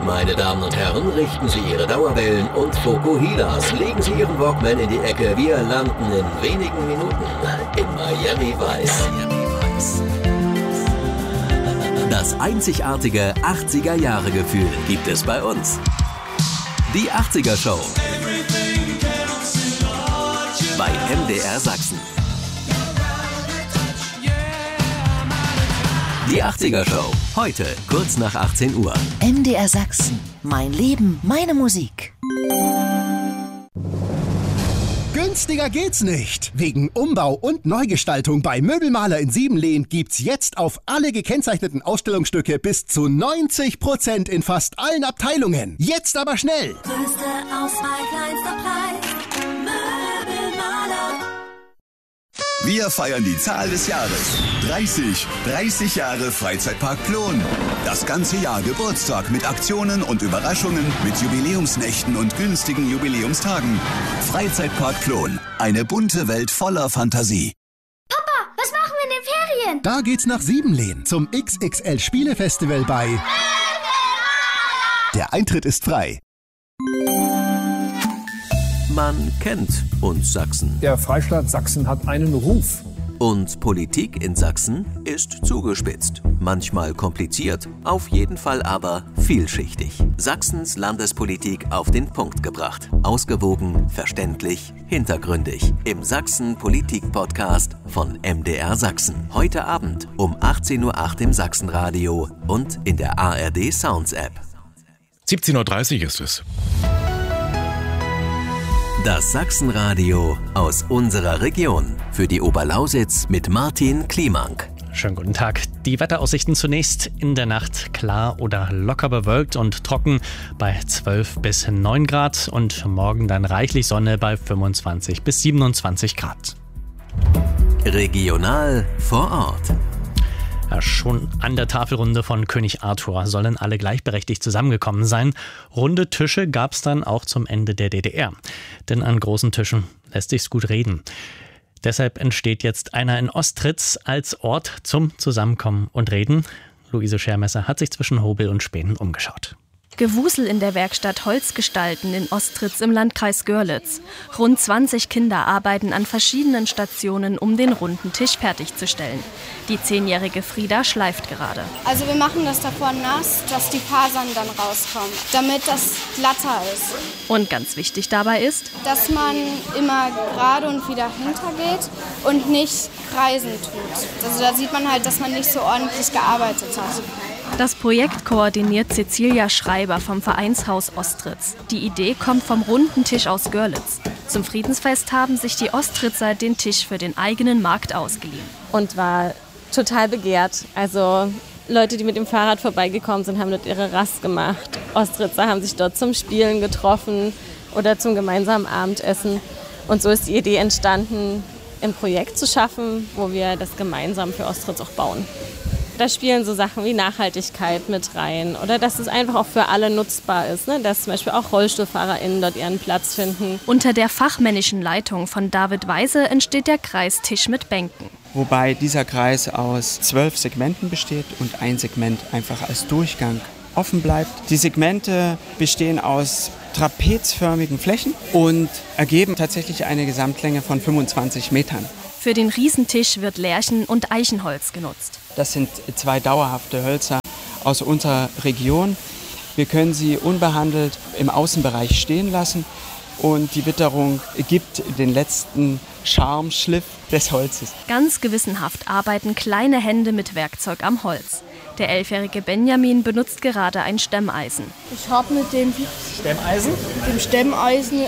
Meine Damen und Herren, richten Sie Ihre Dauerwellen und Fokuhilas. Legen Sie Ihren Walkman in die Ecke. Wir landen in wenigen Minuten in Miami Vice. Das einzigartige 80er-Jahre-Gefühl gibt es bei uns. Die 80er Show bei MDR Sachsen. Die 80er Show, heute kurz nach 18 Uhr. MDR Sachsen, mein Leben, meine Musik. Günstiger geht's nicht. Wegen Umbau und Neugestaltung bei Möbelmaler in Siebenlehn gibt's jetzt auf alle gekennzeichneten Ausstellungsstücke bis zu 90% in fast allen Abteilungen. Jetzt aber schnell! Größte Auswahl, kleinster Preis. Möbelmaler. Wir feiern die Zahl des Jahres. 30 Jahre Freizeitpark Plon. Das ganze Jahr Geburtstag mit Aktionen und Überraschungen, mit Jubiläumsnächten und günstigen Jubiläumstagen. Freizeitpark Plon. Eine bunte Welt voller Fantasie. Papa, was machen wir in den Ferien? Da geht's nach Siebenlehn zum XXL Spielefestival bei... Der Eintritt ist frei. Man kennt uns Sachsen. Der Freistaat Sachsen hat einen Ruf. Und Politik in Sachsen ist zugespitzt. Manchmal kompliziert, auf jeden Fall aber vielschichtig. Sachsens Landespolitik auf den Punkt gebracht. Ausgewogen, verständlich, hintergründig. Im Sachsen-Politik-Podcast von MDR Sachsen. Heute Abend um 18:08 Uhr im Sachsenradio und in der ARD Sounds App. 17:30 Uhr ist es. Das Sachsenradio aus unserer Region. Für die Oberlausitz mit Martin Kliemank. Schönen guten Tag. Die Wetteraussichten zunächst: in der Nacht klar oder locker bewölkt und trocken bei 12 bis 9 Grad und morgen dann reichlich Sonne bei 25 bis 27 Grad. Regional vor Ort. Ja, schon an der Tafelrunde von König Arthur sollen alle gleichberechtigt zusammengekommen sein. Runde Tische gab es dann auch zum Ende der DDR. Denn an großen Tischen lässt sich's gut reden. Deshalb entsteht jetzt einer in Ostritz als Ort zum Zusammenkommen und Reden. Luise Schermesser hat sich zwischen Hobel und Spänen umgeschaut. Gewusel in der Werkstatt Holzgestalten in Ostritz im Landkreis Görlitz. Rund 20 Kinder arbeiten an verschiedenen Stationen, um den runden Tisch fertigzustellen. Die 10-jährige Frieda schleift gerade. Also wir machen das davor nass, dass die Fasern dann rauskommen, damit das glatter ist. Und ganz wichtig dabei ist, dass man immer gerade und wieder hintergeht und nicht kreisen tut. Also da sieht man halt, dass man nicht so ordentlich gearbeitet hat. Das Projekt koordiniert Cecilia Schreiber vom Vereinshaus Ostritz. Die Idee kommt vom runden Tisch aus Görlitz. Zum Friedensfest haben sich die Ostritzer den Tisch für den eigenen Markt ausgeliehen. Und war total begehrt. Also Leute, die mit dem Fahrrad vorbeigekommen sind, haben dort ihre Rast gemacht. Ostritzer haben sich dort zum Spielen getroffen oder zum gemeinsamen Abendessen. Und so ist die Idee entstanden, ein Projekt zu schaffen, wo wir das gemeinsam für Ostritz auch bauen. Da spielen so Sachen wie Nachhaltigkeit mit rein oder dass es einfach auch für alle nutzbar ist, ne? Dass zum Beispiel auch RollstuhlfahrerInnen dort ihren Platz finden. Unter der fachmännischen Leitung von David Weise entsteht der Kreis Tisch mit Bänken. Wobei dieser Kreis aus 12 Segmenten besteht und ein Segment einfach als Durchgang offen bleibt. Die Segmente bestehen aus trapezförmigen Flächen und ergeben tatsächlich eine Gesamtlänge von 25 Metern. Für den Riesentisch wird Lärchen- und Eichenholz genutzt. Das sind 2 dauerhafte Hölzer aus unserer Region. Wir können sie unbehandelt im Außenbereich stehen lassen und die Witterung gibt den letzten Charmeschliff des Holzes. Ganz gewissenhaft arbeiten kleine Hände mit Werkzeug am Holz. Der 11-jährige Benjamin benutzt gerade ein Stemmeisen. Ich habe mit dem Stemmeisen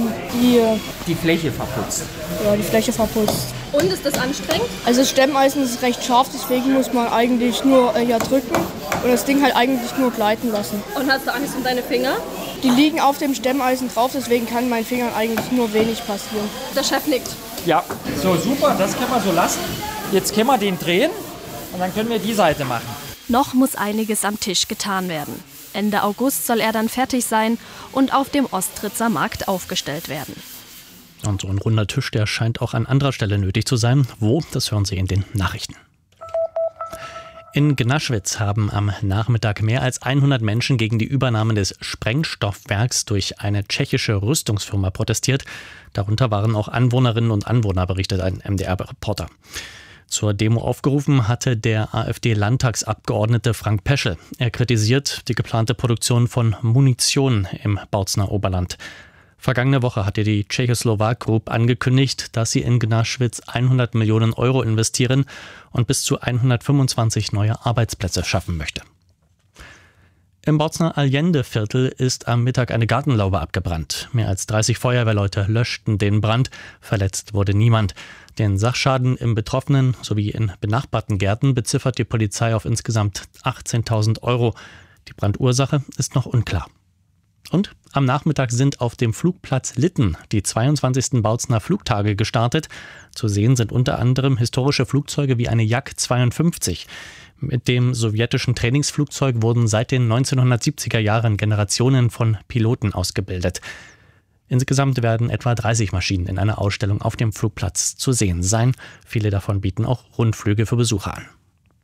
die Fläche verputzt. Ja, die Fläche verputzt. Und ist das anstrengend? Also das Stemmeisen ist recht scharf, deswegen muss man eigentlich nur hier drücken und das Ding halt eigentlich nur gleiten lassen. Und hast du Angst um deine Finger? Die liegen auf dem Stemmeisen drauf, deswegen kann meinen Fingern eigentlich nur wenig passieren. Der Chef nickt. Ja, so super, das können wir so lassen. Jetzt können wir den drehen und dann können wir die Seite machen. Noch muss einiges am Tisch getan werden. Ende August soll er dann fertig sein und auf dem Ostritzer Markt aufgestellt werden. Und so ein runder Tisch, der scheint auch an anderer Stelle nötig zu sein. Wo? Das hören Sie in den Nachrichten. In Gnaschwitz haben am Nachmittag mehr als 100 Menschen gegen die Übernahme des Sprengstoffwerks durch eine tschechische Rüstungsfirma protestiert. Darunter waren auch Anwohnerinnen und Anwohner, berichtet ein MDR-Reporter. Zur Demo aufgerufen hatte der AfD-Landtagsabgeordnete Frank Peschel. Er kritisiert die geplante Produktion von Munition im Bautzner Oberland. Vergangene Woche hatte die Czechoslovak Group angekündigt, dass sie in Gnaschwitz 100 Millionen Euro investieren und bis zu 125 neue Arbeitsplätze schaffen möchte. Im Bautzner Allende-Viertel ist am Mittag eine Gartenlaube abgebrannt. Mehr als 30 Feuerwehrleute löschten den Brand. Verletzt wurde niemand. Den Sachschaden im betroffenen sowie in benachbarten Gärten beziffert die Polizei auf insgesamt 18.000 Euro. Die Brandursache ist noch unklar. Und am Nachmittag sind auf dem Flugplatz Litten die 22. Bautzner Flugtage gestartet. Zu sehen sind unter anderem historische Flugzeuge wie eine Jak-52. Mit dem sowjetischen Trainingsflugzeug wurden seit den 1970er Jahren Generationen von Piloten ausgebildet. Insgesamt werden etwa 30 Maschinen in einer Ausstellung auf dem Flugplatz zu sehen sein. Viele davon bieten auch Rundflüge für Besucher an.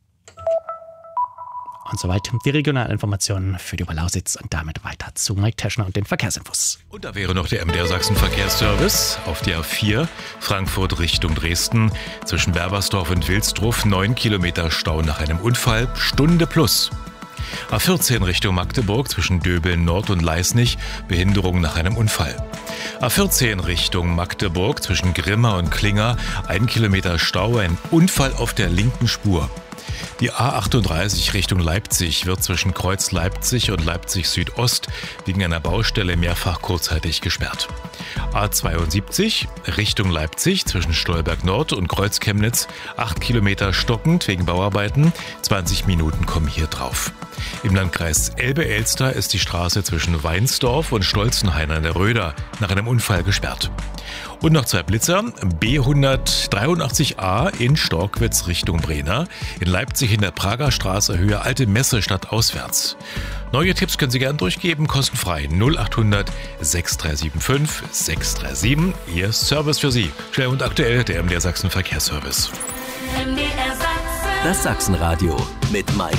Und soweit die Regionalinformationen für die Oberlausitz und damit weiter zu Mike Teschner und den Verkehrsinfos. Und da wäre noch der MDR Sachsen Verkehrsservice auf der A4 Frankfurt Richtung Dresden. Zwischen Berbersdorf und Wilsdruf 9 Kilometer Stau nach einem Unfall, Stunde plus. A14 Richtung Magdeburg zwischen Döbeln Nord und Leisnig, Behinderung nach einem Unfall. A14 Richtung Magdeburg zwischen Grimma und Klinger, 1 Kilometer Stau, ein Unfall auf der linken Spur. Die A38 Richtung Leipzig wird zwischen Kreuz Leipzig und Leipzig Südost wegen einer Baustelle mehrfach kurzzeitig gesperrt. A72 Richtung Leipzig zwischen Stolberg Nord und Kreuz Chemnitz 8 Kilometer stockend wegen Bauarbeiten, 20 Minuten kommen hier drauf. Im Landkreis Elbe-Elster ist die Straße zwischen Weinsdorf und Stolzenhain an der Röder nach einem Unfall gesperrt. Und noch 2 Blitzer, B183a in Storkwitz Richtung Brenner, in Leipzig in der Prager Straße Höhe Alte Messe stadtauswärts. Neue Tipps können Sie gerne durchgeben, kostenfrei 0800 6375 637. Ihr Service für Sie. Schnell und aktuell, der MDR Sachsen Verkehrsservice. Das Sachsenradio mit Mike